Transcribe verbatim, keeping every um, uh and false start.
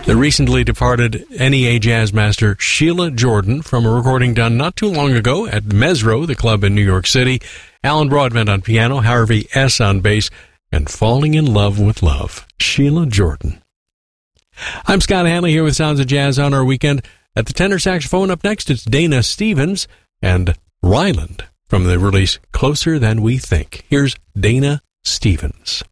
the recently departed N E A jazz master Sheila Jordan from a recording done not too long ago at Mesro, the club in New York City. Alan Broadbent on piano, Harvey S. on bass, and Falling in Love with Love, Sheila Jordan. I'm Scott Hanley here with Sounds of Jazz on our weekend. At the tenor saxophone up next, it's Dana Stevens and Ryland from the release Closer Than We Think. Here's Dana Stevens.